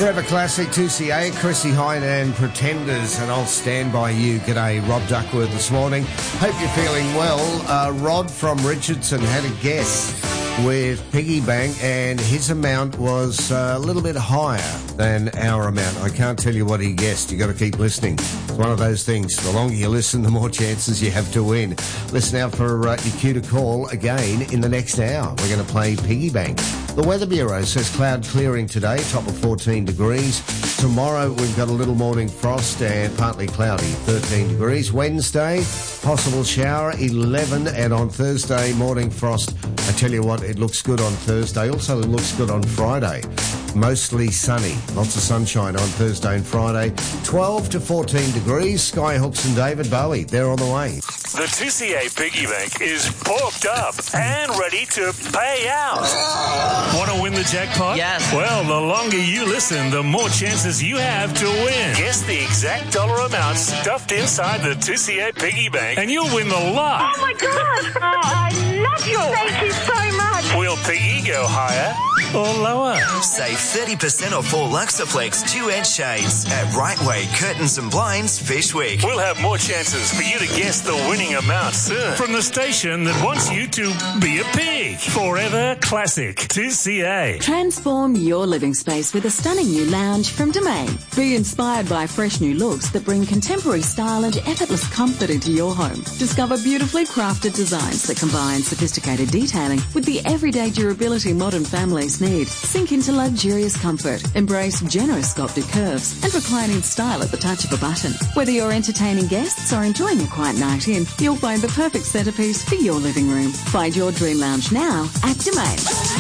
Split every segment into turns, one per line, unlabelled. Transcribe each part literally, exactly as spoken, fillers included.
Forever Classic, two C A, Chrissy Hine and Pretenders, and I'll stand by you. G'day, Rob Duckworth this morning. Hope you're feeling well. Uh, Rod from Richardson had a guess with Piggy Bank, and his amount was uh, a little bit higher than our amount. I can't tell you what he guessed. You've got to keep listening. It's one of those things. The longer you listen, the more chances you have to win. Listen out for uh, your cue to call again in the next hour. We're going to play Piggy Bank. The Weather Bureau says cloud clearing today, top of fourteen degrees. Tomorrow we've got a little morning frost and partly cloudy, thirteen degrees. Wednesday, possible shower, eleven. And on Thursday, morning frost. I tell you what, it looks good on Thursday. Also, it looks good on Friday. Mostly sunny. Lots of sunshine on Thursday and Friday. twelve to fourteen degrees. Skyhooks and David Bowie, they're on the way.
The two C A Piggy Bank is porked up and ready to pay out. Want to win the jackpot?
Yes.
Well, the longer you listen, the more chances you have to win. Guess the exact dollar amount stuffed inside the two C A Piggy Bank, and you'll win the lot.
Oh, my God. Oh, I love you. Thank you so much.
Will Piggy go higher or lower?
Save thirty percent off all Luxaflex two-edge shades at Rightway Curtains and Blinds Fish Week.
We'll have more chances for you to guess the winning amount soon from the station that wants you to be a pig. Forever Classic two C A.
Transform your living space with a stunning new lounge from Domain. Be inspired by fresh new looks that bring contemporary style and effortless comfort into your home. Discover beautifully crafted designs that combine sophisticated detailing with the everyday durability modern families need. Sink into luxurious comfort, embrace generous sculpted curves, and reclining style at the touch of a button. Whether you're entertaining guests or enjoying a quiet night in, you'll find the perfect centerpiece for your living room. Find your dream lounge now at Domain.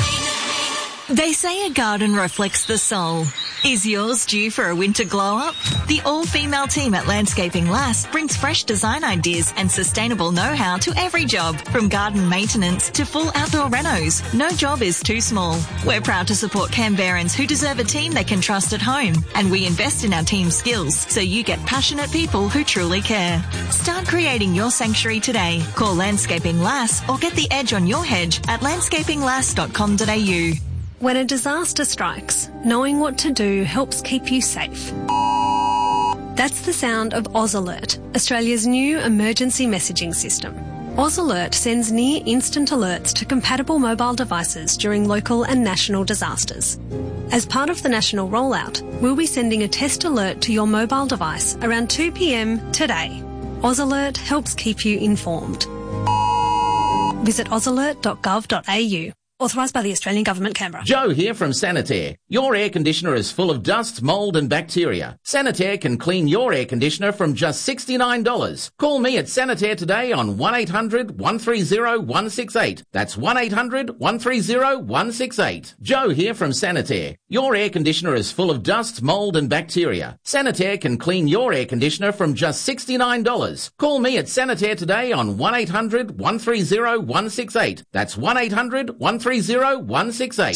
They say a garden reflects the soul. Is yours due for a winter glow-up? The all-female team at Landscaping Lass brings fresh design ideas and sustainable know-how to every job, from garden maintenance to full outdoor renos. No job is too small. We're proud to support Canberrans who deserve a team they can trust at home, and we invest in our team's skills so you get passionate people who truly care. Start creating your sanctuary today. Call Landscaping Lass or get the edge on your hedge at landscaping lass dot com dot a u.
When a disaster strikes, knowing what to do helps keep you safe. That's the sound of Oz Alert, Australia's new emergency messaging system. Oz Alert sends near-instant alerts to compatible mobile devices during local and national disasters. As part of the national rollout, we'll be sending a test alert to your mobile device around two p.m. today. Oz Alert helps keep you informed. Visit oz alert dot gov dot a u. Authorised by the Australian Government, Canberra.
Joe here from Sanitaire. Your air conditioner is full of dust, mould and bacteria. Sanitaire can clean your air conditioner from just sixty-nine dollars. Call me at Sanitaire today on one eight hundred one three zero one six eight. That's one eight hundred one three zero one six eight. Joe here from Sanitaire. Your air conditioner is full of dust, mould and bacteria. Sanitaire can clean your air conditioner from just sixty-nine dollars. Call me at Sanitaire today on one eight hundred one three zero one six eight. That's one eight hundred one three zero one six eight.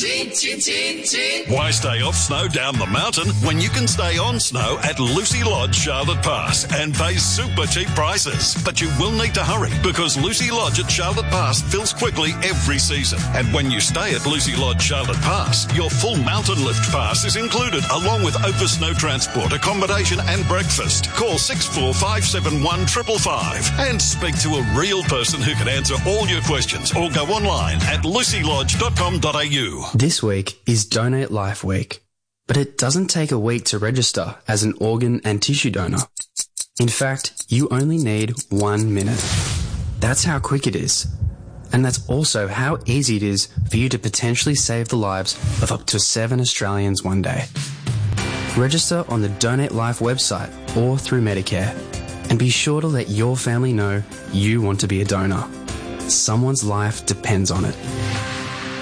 Why stay off snow down the mountain when you can stay on snow at Lucy Lodge Charlotte Pass and pay super cheap prices? But you will need to hurry because Lucy Lodge at Charlotte Pass fills quickly every season. And when you stay at Lucy Lodge Charlotte Pass, your full mountain lift pass is included along with over snow transport, accommodation and breakfast. Call six four five seven one five five five and speak to a real person who can answer all your questions or go online at lucy lodge dot com dot a u.
This week is Donate Life Week, but it doesn't take a week to register as an organ and tissue donor. In fact, you only need one minute. That's how quick it is. And that's also how easy it is for you to potentially save the lives of up to seven Australians one day. Register on the Donate Life website or through Medicare, and be sure to let your family know you want to be a donor. Someone's life depends on it.